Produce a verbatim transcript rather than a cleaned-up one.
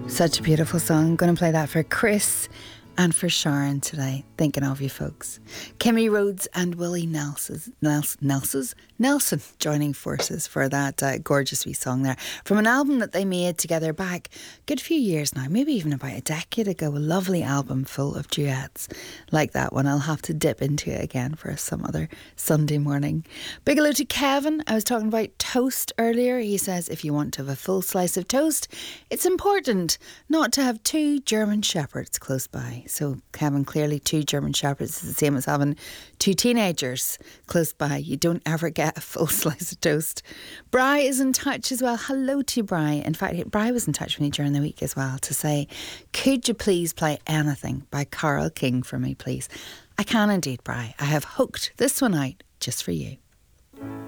Such a beautiful song. I'm going to play that for Chris and for Sharon today. Thinking of you folks. Kimmy Rhodes and Willie Nelson's, Nelson, Nelson's, Nelson joining forces for that uh, gorgeous wee song there. From an album that they made together back a good few years now, maybe even about a decade ago. A lovely album full of duets like that one. I'll have to dip into it again for some other Sunday morning. Big hello to Kevin. I was talking about toast earlier. He says if you want to have a full slice of toast, it's important not to have two German Shepherds close by. So Kevin, clearly two German Shepherds is the same as having two teenagers close by. You don't ever get a full slice of toast. Bri is in touch as well. Hello to Bri. In fact, Bri was in touch with me during the week as well to say, could you please play Anything by Carole King for me, please? I can indeed, Bri. I have hooked this one out just for you.